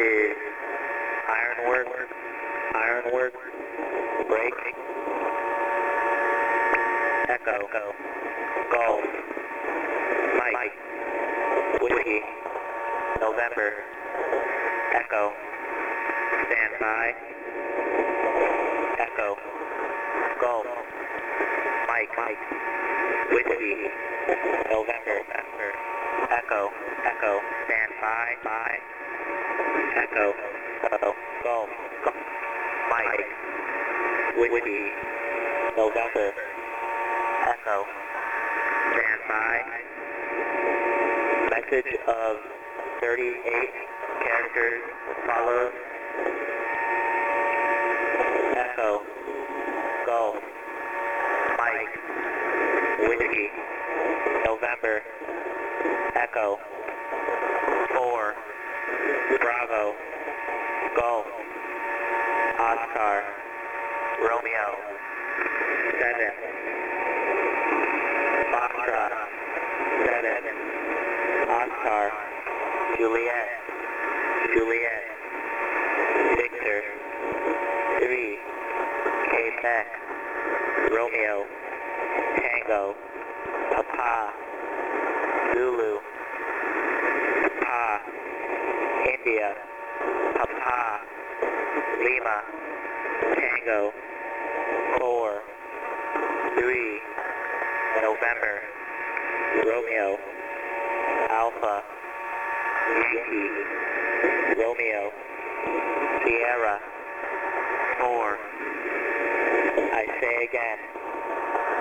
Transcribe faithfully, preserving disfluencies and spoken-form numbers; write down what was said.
is Ironwork, Ironwork, break, Echo, Golf, Mike, Whiskey, November, Echo, stand by, Echo, Golf, Mike, Mike, Whiskey, November, November, Echo, Echo, stand by, by, Echo, Echo, Golf, Mike, Whiskey, November, Echo, stand by. Message of thirty-eight characters follows. Echo, Golf, Mike, Whiskey, November, Echo, four, Bravo, Golf, Oscar, Romeo, seven, Foxtrot, seven, Oscar, Juliet, Juliet, Victor, three, Quebec, Romeo, Tango, Papa, Zulu, Papa, India, Papa, Lima, Tango, four, three, November, Romeo, Alpha, Yankee, Romeo, Sierra, four. I say again,